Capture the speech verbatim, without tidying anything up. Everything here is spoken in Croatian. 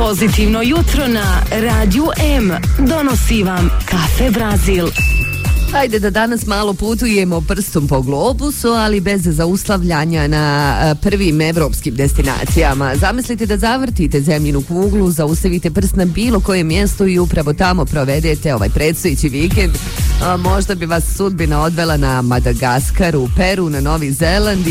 Pozitivno jutro na Radiju M donosi vam Kafe Brazil. Ajde da danas malo putujemo prstom po globusu, ali bez zaustavljanja na prvim evropskim destinacijama. Zamislite da zavrtite zemljinu kuglu, zaustavite prst na bilo kojem mjestu i upravo tamo provedete ovaj predstojeći vikend. A, možda bi vas sudbina odvela na Madagaskar, u Peru, na Novi Zeland